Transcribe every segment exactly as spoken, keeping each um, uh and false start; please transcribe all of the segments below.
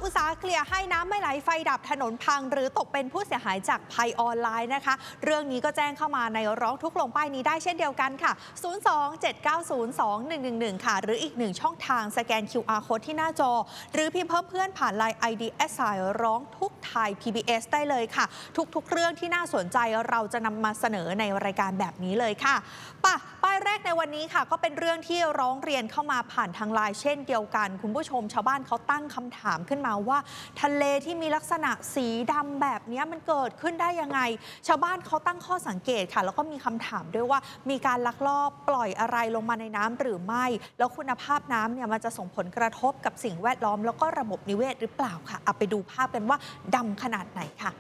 อุตสาหเคลียร์ให้น้ำไม่ไหลไฟดับถนนพังหรือตกเป็นผู้เสียหายจากภัยออนไลน์นะคะเรื่องนี้ก็แจ้งเข้ามาในร้องทุกข์ลงป้ายนี้ได้เช่นเดียวกันค่ะศูนย์ สอง เจ็ด เก้า ศูนย์ สอง หนึ่ง หนึ่ง หนึ่งค่ะหรืออีกหนึ่งช่องทางสแกน คิว อาร์ Code ที่หน้าจอหรือพิมพ์เพิ่มเพื่อนผ่าน ไลน์ ไอ ดี แอท ไซน์ ร้องทุกข์ไทย พี บี เอส ได้เลยค่ะทุกๆเรื่องที่น่าสนใจเราจะนำมาเสนอในรายการแบบนี้เลยค่ะป่ะป้ายแรกในวันนี้ค่ะก็เป็นเรื่องที่ร้องเรียนเข้ามาผ่านทางไลน์เช่นเดียวกันคุณผู้ชมชาวบ้านเขาตั้งคำถามขึ้นมาว่าทะเลที่มีลักษณะสีดำแบบนี้มันเกิดขึ้นได้ยังไงชาวบ้านเขาตั้งข้อสังเกตค่ะแล้วก็มีคำถามด้วยว่ามีการลักลอบปล่อยอะไรลงมาในน้ำหรือไม่แล้วคุณภาพน้ำเนี่ยมันจะส่งผลกระทบกับสิ่งแวดล้อมแล้วก็ระบบนิเวศหรือเปล่าค่ะเอาไปดูภาพกันว่าดำขนาดไหนค่ะ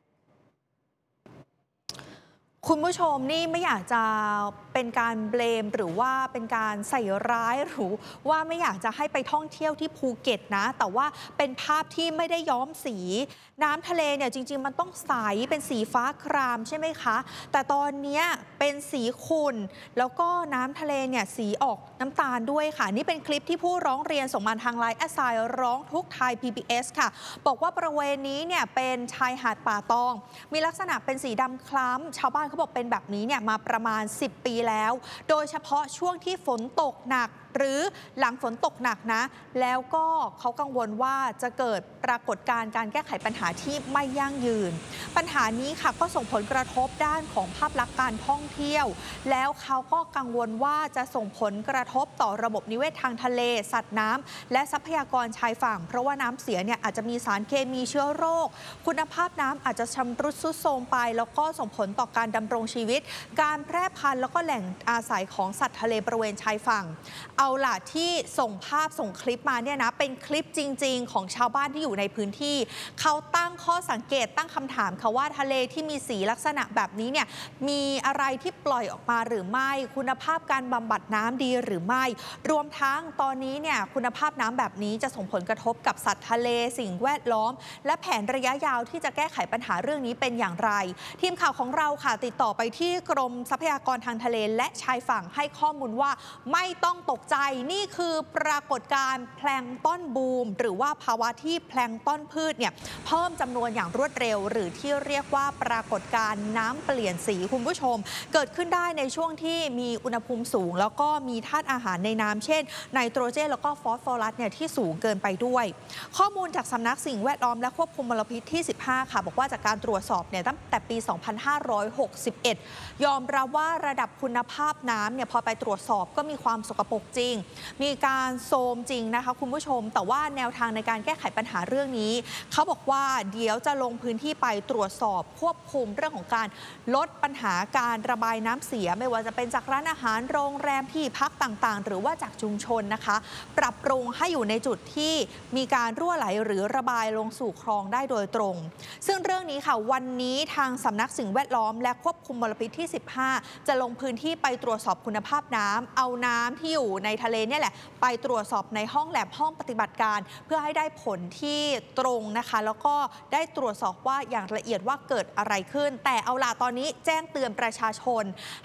คุณผู้ชมนี่ไม่อยากจะเป็นการเบลมหรือว่าเป็นการใส่ร้ายหรือว่าไม่อยากจะให้ไปท่องเที่ยวที่ภูเก็ตนะแต่ว่าเป็นภาพที่ไม่ได้ย้อมสีน้ำทะเลเนี่ยจริงๆมันต้องใสเป็นสีฟ้าครามใช่ไหมคะแต่ตอนนี้เป็นสีขุ่นแล้วก็น้ำทะเลเนี่ยสีออกน้ำตาลด้วยค่ะนี่เป็นคลิปที่ผู้ร้องเรียนส่งมาทางไลน์แอสไซน์ร้องทุกข์ไทย พี บี เอส ค่ะบอกว่าบริเวณนี้เนี่ยเป็นชายหาดป่าตองมีลักษณะเป็นสีดำคล้ำชาวบ้านเขาบอกเป็นแบบนี้เนี่ยมาประมาณสิบปีแล้วโดยเฉพาะช่วงที่ฝนตกหนักหรือหลังฝนตกหนักนะแล้วก็เขากังวลว่าจะเกิดปรากฏการณ์การแก้ไขปัญหาที่ไม่ยั่งยืนปัญหานี้ค่ะก็ส่งผลกระทบด้านของภาพลักษณ์การท่องเที่ยวแล้วเขาก็กังวลว่าจะส่งผลกระทบต่อระบบนิเวศทางทะเลสัตว์น้ำและทรัพยากรชายฝั่งเพราะว่าน้ำเสียเนี่ยอาจจะมีสารเคมีเชื้อโรคคุณภาพน้ำอาจจะชำรุดทรุดโทรมไปแล้วก็ส่งผลต่อการดำรงชีวิตการแพร่พันธุ์แล้วก็แหล่งอาศัยของสัตว์ทะเลบริเวณชายฝั่งเอาล่ะที่ส่งภาพส่งคลิปมาเนี่ยนะเป็นคลิปจริงๆของชาวบ้านที่อยู่ในพื้นที่เขาตั้งข้อสังเกตตั้งคำถามค่ะว่าทะเลที่มีสีลักษณะแบบนี้เนี่ยมีอะไรที่ปล่อยออกมาหรือไม่คุณภาพการบำบัดน้ำดีหรือไม่รวมทั้งตอนนี้เนี่ยคุณภาพน้ำแบบนี้จะส่งผลกระทบกับสัตว์ทะเลสิ่งแวดล้อมและแผนระยะยาวที่จะแก้ไขปัญหาเรื่องนี้เป็นอย่างไรทีมข่าวของเราค่ะติดต่อไปที่กรมทรัพยากรทางทะเลและชายฝั่งให้ข้อมูลว่าไม่ต้องตกใจนี่คือปรากฏการณ์แพลงก์ต้นบูมหรือว่าภาวะที่แพลงก์ต้นพืชเนี่ยเพิ่มจำนวนอย่างรวดเร็วหรือที่เรียกว่าปรากฏการณ์น้ำเปลี่ยนสีคุณผู้ชมเกิดขึ้นได้ในช่วงที่มีอุณหภูมิสูงแล้วก็มีธาตุอาหารในน้ำเช่นไนโตรเจนแล้วก็ฟอสฟอรัสเนี่ยที่สูงเกินไปด้วยข้อมูลจากสำนักสิ่งแวดล้อมและควบคุมมลพิษที่สิบห้าค่ะบอกว่าจากการตรวจสอบเนี่ยตั้งแต่ปี สองพันห้าร้อยหกสิบเอ็ด ยอมรับว่าระดับคุณภาพน้ำเนี่ยพอไปตรวจสอบก็มีความสกปรกจริงมีการโทรมจริงนะคะคุณผู้ชมแต่ว่าแนวทางในการแก้ไขปัญหาเรื่องนี้เขาบอกว่าเดี๋ยวจะลงพื้นที่ไปตรวจสอบควบคุมเรื่องของการลดปัญหาการระบายน้ำเสียไม่ว่าจะเป็นจากร้านอาหารโรงแรมที่พักต่างๆหรือว่าจากชุมชนนะคะปรับปรุงให้อยู่ในจุดที่มีการรั่วไหลหรือระบายลงสู่คลองได้โดยตรงซึ่งเรื่องนี้ค่ะวันนี้ทางสำนักสิ่งแวดล้อมและควบคุมมลพิษที่สิบห้าจะลงพื้นที่ไปตรวจสอบคุณภาพน้ำเอาน้ำที่อยู่ในทะเลเนี่ยแหละไปตรวจสอบในห้องแลบห้องปฏิบัติการเพื่อให้ได้ผลที่ตรงนะคะแล้วก็ได้ตรวจสอบว่าอย่างละเอียดว่าเกิดอะไรขึ้นแต่เอาล่ะตอนนี้แจ้งเตือนประชาชน